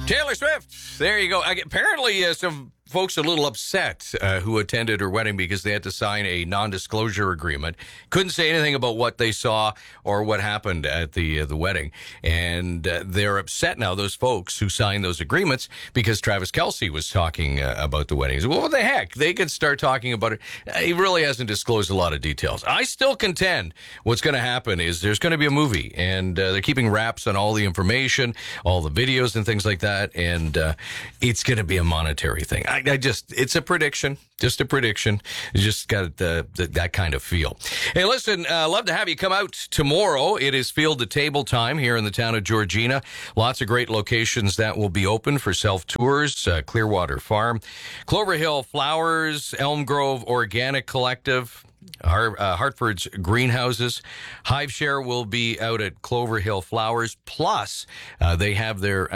Taylor Swift. There you go. Apparently, some folks a little upset who attended her wedding because they had to sign a non-disclosure agreement. Couldn't say anything about what they saw or what happened at the wedding. And they're upset now, those folks who signed those agreements, because Travis Kelce was talking about the wedding. Well, what the heck? They could start talking about it. He really hasn't disclosed a lot of details. I still contend what's going to happen is there's going to be a movie, and they're keeping wraps on all the information, all the videos and things like that, and it's going to be a monetary thing. It's a prediction, just a prediction. You just got that kind of feel. Hey, listen, love to have you come out tomorrow. It is Field to Table time here in the town of Georgina. Lots of great locations that will be open for self-tours. Clearwater Farm, Clover Hill Flowers, Elm Grove Organic Collective, Hartford's Greenhouses. HiveShare will be out at Clover Hill Flowers. Plus, they have their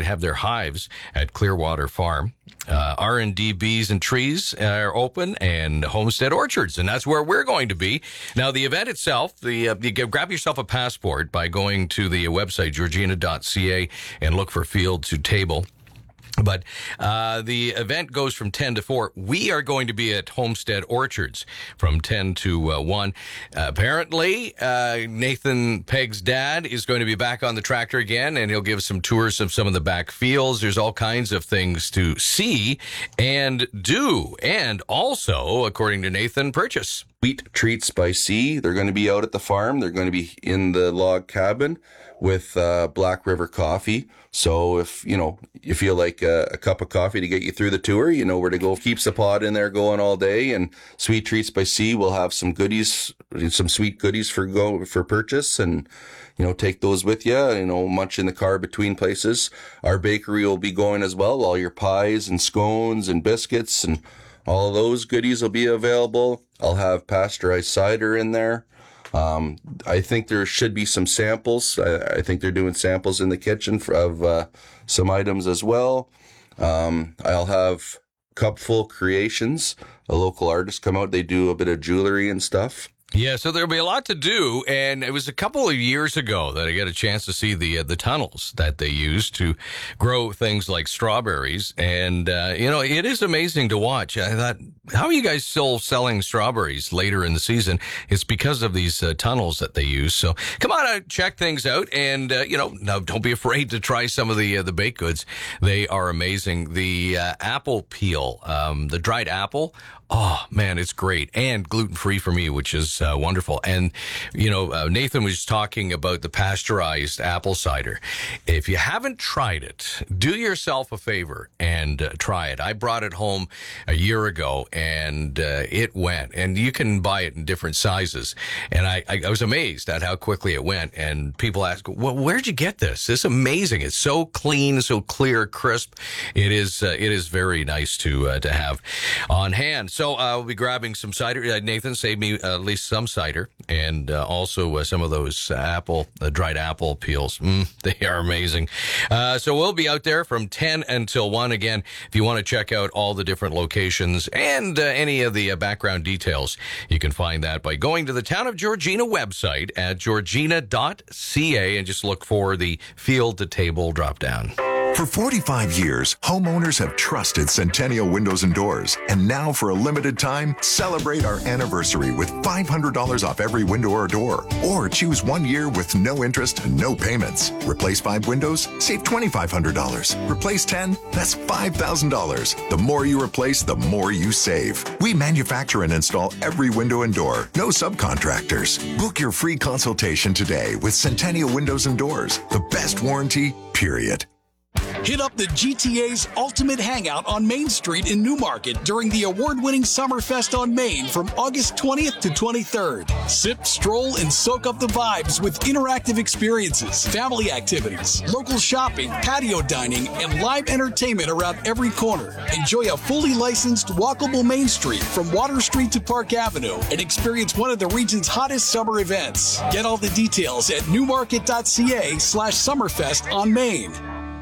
hives at Clearwater Farm. R&D Bees and Trees are open, and Homestead Orchards, and that's where we're going to be. Now, the event itself, you grab yourself a passport by going to the website, georgina.ca, and look for Field to Table. But the event goes from 10 to 4. We are going to be at Homestead Orchards from 10 to 1. Apparently, Nathan Pegg's dad is going to be back on the tractor again, and he'll give some tours of some of the back fields. There's all kinds of things to see and do, and also, according to Nathan, purchase. Sweet Treats by Sea. They're going to be out at the farm. They're going to be in the log cabin with Black River Coffee. So if you feel like a cup of coffee to get you through the tour, you know where to go. Keeps the pot in there going all day. And Sweet Treats by Sea will have some goodies, some sweet goodies for purchase, and take those with you. Munch in the car between places. Our bakery will be going as well. All your pies and scones and biscuits and all those goodies will be available. I'll have pasteurized cider in there. I think there should be some samples. I think they're doing samples in the kitchen of some items as well. I'll have Cupful Creations, a local artist, come out. They do a bit of jewelry and stuff. Yeah, so there'll be a lot to do, and it was a couple of years ago that I got a chance to see the tunnels that they use to grow things like strawberries, and it is amazing to watch. I thought, how are you guys still selling strawberries later in the season? It's because of these tunnels that they use. So come on out, check things out, and now don't be afraid to try some of the baked goods. They are amazing. The apple peel, the dried apple. Oh, man, it's great. And gluten-free for me, which is wonderful. And, Nathan was talking about the pasteurized apple cider. If you haven't tried it, do yourself a favor and try it. I brought it home a year ago, and it went. And you can buy it in different sizes. And I was amazed at how quickly it went. And people ask, well, where'd you get this? It's amazing. It's so clean, so clear, crisp. It is very nice to have on hand. So I'll be grabbing some cider. Nathan saved me at least some cider, and also some of those dried apple peels. They are amazing. So we'll be out there from 10 until 1. Again, if you want to check out all the different locations and any of the background details, you can find that by going to the Town of Georgina website at georgina.ca and just look for the Field to Table drop down. For 45 years, homeowners have trusted Centennial Windows and Doors. And now, for a limited time, celebrate our anniversary with $500 off every window or door. Or choose 1 year with no interest and no payments. Replace 5 windows, save $2,500. Replace 10, that's $5,000. The more you replace, the more you save. We manufacture and install every window and door. No subcontractors. Book your free consultation today with Centennial Windows and Doors. The best warranty, period. Hit up the GTA's Ultimate Hangout on Main Street in Newmarket during the award-winning Summerfest on Main from August 20th to 23rd. Sip, stroll, and soak up the vibes with interactive experiences, family activities, local shopping, patio dining, and live entertainment around every corner. Enjoy a fully licensed, walkable Main Street from Water Street to Park Avenue and experience one of the region's hottest summer events. Get all the details at newmarket.ca/Summerfest on Main.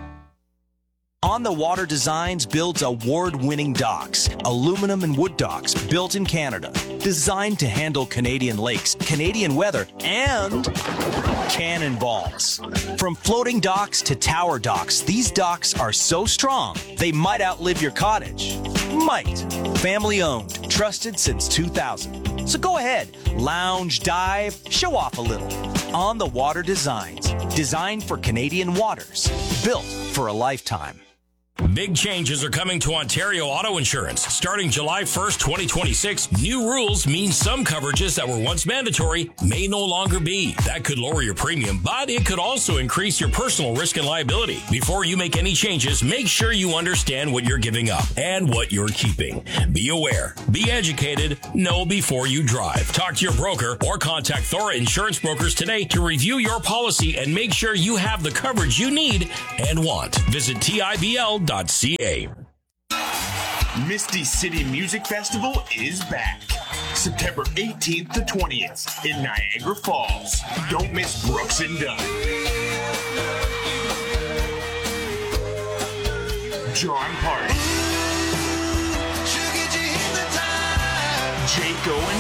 On the Water Designs builds award-winning docks, aluminum and wood docks built in Canada. designed to handle Canadian lakes, Canadian weather, and cannonballs. From floating docks to tower docks, these docks are so strong, they might outlive your cottage. Might. Family owned, trusted since 2000. So go ahead, lounge, dive, show off a little. On the Water Designs. Designed for Canadian waters. Built for a lifetime. Big changes are coming to Ontario Auto Insurance. Starting July 1st, 2026, new rules mean some coverages that were once mandatory may no longer be. That could lower your premium, but it could also increase your personal risk and liability. Before you make any changes, make sure you understand what you're giving up and what you're keeping. Be aware, be educated, know before you drive. Talk to your broker or contact Thora Insurance Brokers today to review your policy and make sure you have the coverage you need and want. Visit TIBL.ca. Misty City Music Festival is back. September 18th to 20th in Niagara Falls. Don't miss Brooks and Dunn, John Party, Jake Owen,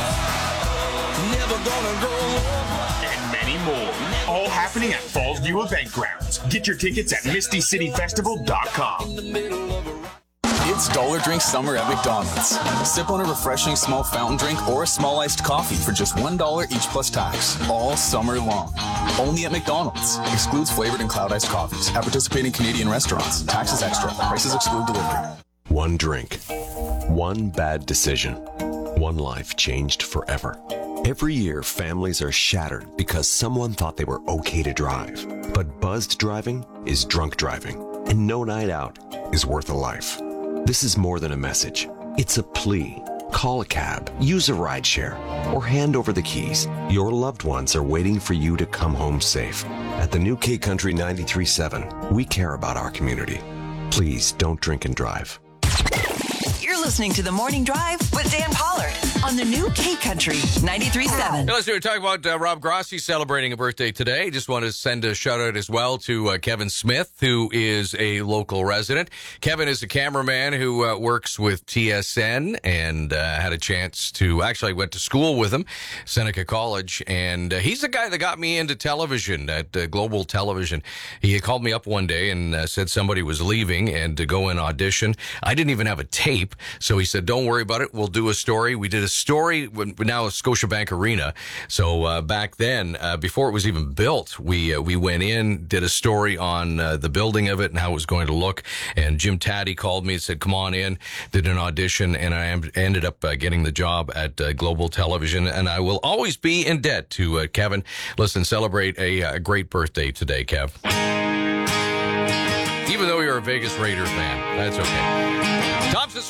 and many more. All happening at Fallsview Event Grounds. Get your tickets at MistyCityFestival.com. It's Dollar Drink Summer at McDonald's. Sip on a refreshing small fountain drink or a small iced coffee for just $1 each plus tax, all summer long. Only at McDonald's. Excludes flavored and cloud iced coffees. At participating Canadian restaurants. Taxes extra. Prices exclude delivery. One drink. One bad decision. One life changed forever. Every year, families are shattered because someone thought they were okay to drive. But buzzed driving is drunk driving, and no night out is worth a life. This is more than a message. It's a plea. Call a cab, use a rideshare, or hand over the keys. Your loved ones are waiting for you to come home safe. At the new K Country 93.7, we care about our community. Please don't drink and drive. You're listening to The Morning Drive with Dan Pollard on the new K Country 93.7. Now, we're talking about Rob Grossi celebrating a birthday today. Just want to send a shout out as well to Kevin Smith, who is a local resident. Kevin is a cameraman who works with TSN and had a chance to actually went to school with him, Seneca College. And he's the guy that got me into television at Global Television. He called me up one day and said somebody was leaving and to go and audition. I didn't even have a tape. So he said, don't worry about it. We'll do a story. We did a story now at Scotiabank Arena. So back then, before it was even built, we went in, did a story on the building of it and how it was going to look. And Jim Taddy called me and said, come on in, did an audition, and I ended up getting the job at Global Television. And I will always be in debt to Kevin. Listen, celebrate a great birthday today, Kev. Even though you're a Vegas Raiders fan, that's okay. Thompson